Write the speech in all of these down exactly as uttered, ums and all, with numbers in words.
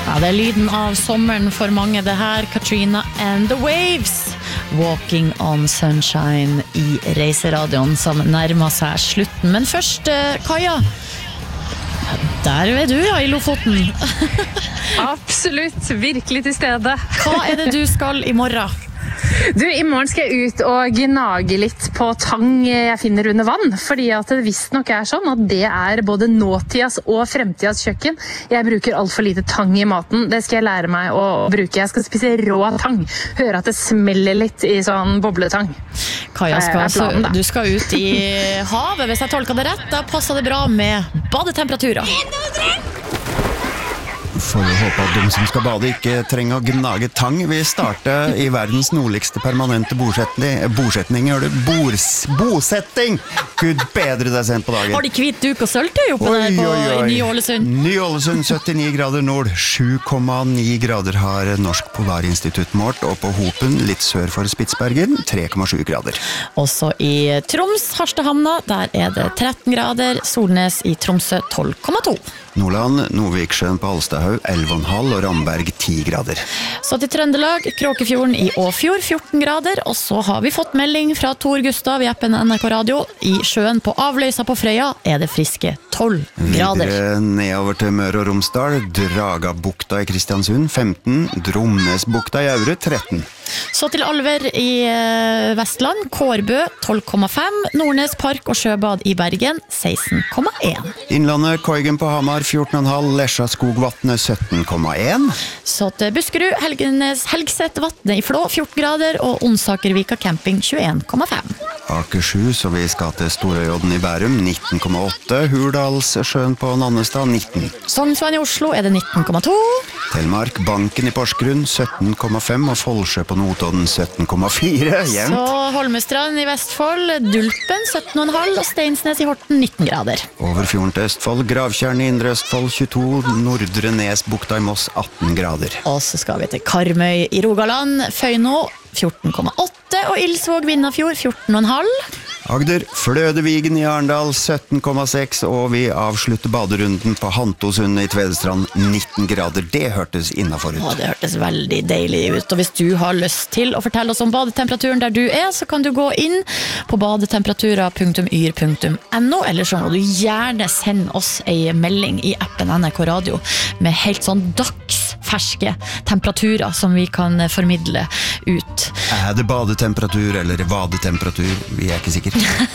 Ja, det er lyden av sommeren for mange det her. Katrina and the Waves, Walking on Sunshine i Reiseradioen som nærmer seg slutten. Men først, Kaja, der er du ja, i Lofoten. Absolutt, virkelig til stede. Hva er det du skal i morgen? Du, i morgen skal jeg ut og gnage litt på tang jeg finner under vann, fordi at det visst nok er sånn at det er både nåtidas og fremtidas kjøkken. Jeg bruker alt for lite tang i maten, det skal jeg lære meg å bruke. Jeg skal spise rå tang, høre at det smeller litt i sånn bobletang. Kaja, skal, planen, du skal ut i havet, hvis jeg tolker det rett, da passer det bra med badetemperaturer. For å håpe at de som skal bade ikke trenger å gnage tang. Vi starter i verdens nordligste permanente bosetning. Bosetning, gjør du? Bors, bosetting! Gud bedre deg sent på dagen. Har de hvit duk og sølvtøy oppe der på Ny-Ålesund? Ny-Ålesund, syttini grader nord. sju komma ni grader har Norsk Polarinstitutt målt, og på Hopen, litt sør for Spitsbergen, tre komma sju grader. Også i Troms, Harstadhamna, der er det tretten grader. Solnes i Tromsø, tolv komma to. Nordland, Nordviksjøen på Alstadhaug, elleve komma fem og Ramberg, ti grader. Så til Trøndelag, Kråkefjorden i Åfjord, fjorten grader. Og så har vi fått melding fra Tor Gustav i appen N R K Radio. I sjøen på Avløysa på Frøya er det friske tolv grader. Videre nedover til Møre og Romsdal, Dragabukta i Kristiansund, femten, Dromnesbukta i Aure, tretten. Så til Alver i Vestland, Kårbø, tolv komma fem, Nordnes Park og Sjøbad i Bergen, seksten komma en. Innlandet, Koigen på Hamar, fjorten komma fem, Lesja Skogvatnet, sytten komma en. Så til Buskerud, Helgenes, Helgset Vatnet i Flå, fjorten grader, og Onsakervika Camping, tjueen komma fem. Akershus, og vi skal til Storøyodden i Bærum, nitten komma åtte, Hurdalssjøen på Nannestad, nitten. Sognsvann i Oslo er det nitten komma to. Telemark, Banken i Porsgrunn, sytten komma fem, og Folsjø på Notodden, sytten komma fire, jevnt. Så Holmestrand i Vestfold, Dulpen, sytten komma fem, og Steinsnes i Horten, nitten grader. Over fjorden til Østfold, Gravtjern i Indre Østfold, tjueto, Nordre Nesbukta i Moss, atten grader. Og så skal vi til Karmøy i Rogaland, Føyno, fjorten komma åtte, og Ilsvåg Vinnafjord, fjorten komma fem. Agder, Flødevigen i Arendal, sytten komma seks, og vi avslutter baderunden på Hantosundet i Tvedestrand, nitten grader. Det hørtes innenfor ut. Ja, det hørtes veldig deilig ut. Og hvis du har lyst til å fortelle oss om badetemperaturen der du er, så kan du gå inn på badetemperatura punktum yr punktum no, eller så må du gjerne sende oss en melding i appen N R K Radio med helt sånn dagsferske temperaturer som vi kan formidle ut. Er det badetemperatur eller vadetemperatur? Vi er ikke sikre.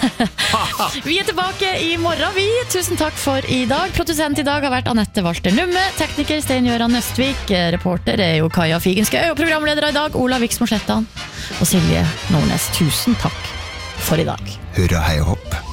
Vi er tilbake i morgen, vi. Tusen takk for i dag. Produsent i dag har vært Anette Walter Numme, tekniker Stein-Gøran Nøstvik, reporter er jo Kaja Figenskøy, og programleder i dag Ola Viksmo Slettan og Silje Nordnes. Tusen takk for i dag. Hurra, hei og hopp.